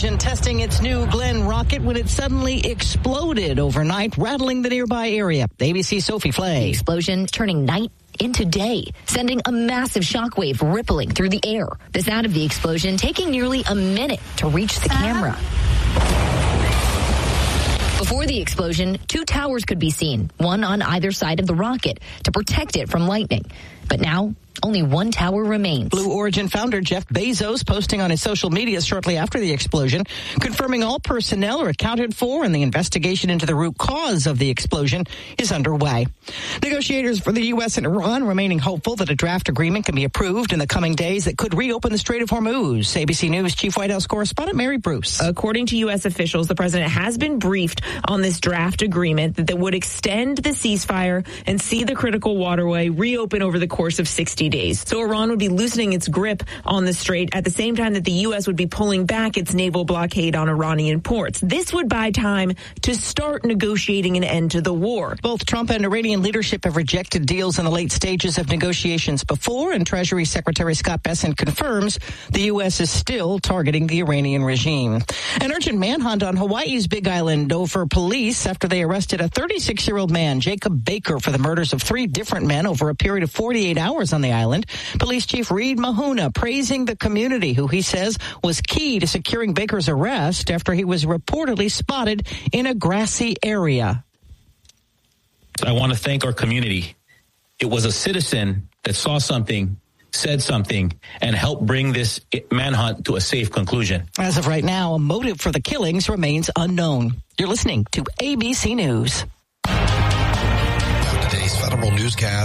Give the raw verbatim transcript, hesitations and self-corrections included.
explosion testing its new Glenn rocket when it suddenly exploded overnight, rattling the nearby area. A B C's Sophie Flay. The explosion turning night into day, sending a massive shockwave rippling through the air. The sound of the explosion taking nearly a minute to reach the camera. Before the explosion, two towers could be seen, one on either side of the rocket, to protect it from lightning. But now, only one tower remains. Blue Origin founder Jeff Bezos posting on his social media shortly after the explosion, confirming all personnel are accounted for and the investigation into the root cause of the explosion is underway. Negotiators for the U S and Iran remaining hopeful that a draft agreement can be approved in the coming days that could reopen the Strait of Hormuz. A B C News Chief White House correspondent Mary Bruce. According to U S officials, the president has been briefed on this draft agreement that would extend the ceasefire and see the critical waterway reopen over the course of sixty days. So Iran would be loosening its grip on the strait at the same time that the U S would be pulling back its naval blockade on Iranian ports. This would buy time to start negotiating an end to the war. Both Trump and Iranian leadership have rejected deals in the late stages of negotiations before, and Treasury Secretary Scott Bessent confirms the U S is still targeting the Iranian regime. An urgent manhunt on Hawaii's Big Island over police after they arrested a thirty-six-year-old man, Jacob Baker, for the murders of three different men over a period of forty-eight hours on the island. Police Chief Reed Mahuna praising the community, who he says was key to securing Baker's arrest after he was reportedly spotted in a grassy area. I want to thank our community. It was a citizen that saw something, said something, and helped bring this manhunt to a safe conclusion. As of right now, a motive for the killings remains unknown. You're listening to A B C News. Today's Federal Newscast.